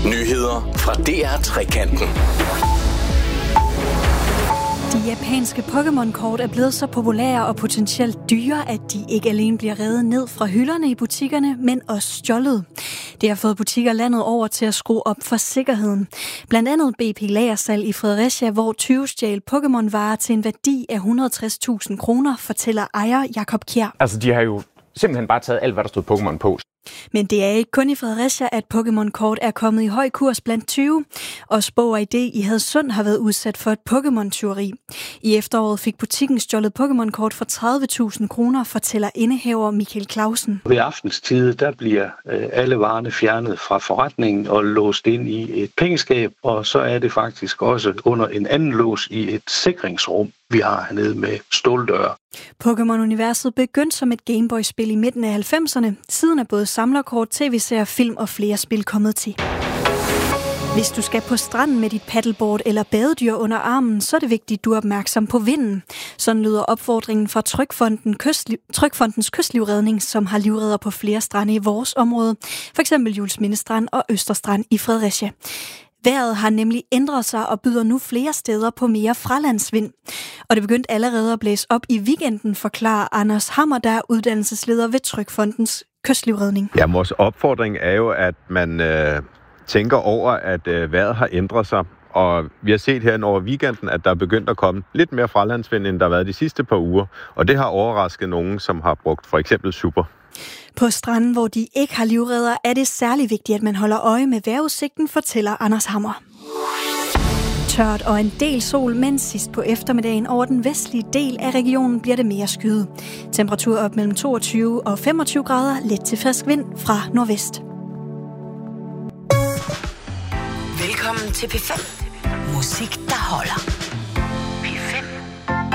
Nyheder fra DR Trekanten. De japanske Pokémon-kort er blevet så populære og potentielt dyre, at de ikke alene bliver revet ned fra hylderne i butikkerne, men også stjålet. Det har fået butikker landet over til at skrue op for sikkerheden. Blandt andet BP Lagersalg i Fredericia, hvor 20 stjal Pokémon-varer til en værdi af 160.000 kroner, fortæller ejer Jakob Kjær. Altså, de har jo simpelthen bare taget alt, hvad der stod Pokémon på. Men det er ikke kun i Fredericia, at Pokémon-kort er kommet i høj kurs blandt 20. Og Spog ID i Hadsund har været udsat for et Pokémon-tyveri. I efteråret fik butikken stjålet Pokémon-kort for 30.000 kroner, fortæller indehaver Michael Clausen. Ved aftenstid, der bliver alle varerne fjernet fra forretningen og låst ind i et pengeskab, og så er det faktisk også under en anden lås i et sikringsrum, vi har hernede med ståldøre. Pokémon-universet begyndte som et Gameboy-spil i midten af 90'erne. Siden er både samlerkort, tv-serier, film og flere spil kommet til. Hvis du skal på stranden med dit paddleboard eller badedyr under armen, så er det vigtigt, at du er opmærksom på vinden. Sådan lyder opfordringen fra Trygfondens Kystlivredning, som har livredder på flere strande i vores område. For eksempel Juelsminde Strand og Østerstrand i Fredericia. Vejret har nemlig ændret sig og byder nu flere steder på mere fralandsvind. Og det begyndte allerede at blæse op i weekenden, forklarer Anders Hammer, der er uddannelsesleder ved Trygfondens Kystlivredning. Ja, vores opfordring er jo, at man tænker over, at vejret har ændret sig. Og vi har set her over weekenden, at der er begyndt at komme lidt mere fralandsvind, end der har været de sidste par uger. Og det har overrasket nogen, som har brugt for eksempel super. På stranden, hvor de ikke har livredder, er det særlig vigtigt, at man holder øje med vejrudsigten, fortæller Anders Hammer. Tørt og en del sol, men sidst på eftermiddagen over den vestlige del af regionen bliver det mere skyet. Temperatur op mellem 22 og 25 grader, let til frisk vind fra nordvest. Velkommen til P5. Musik, der holder.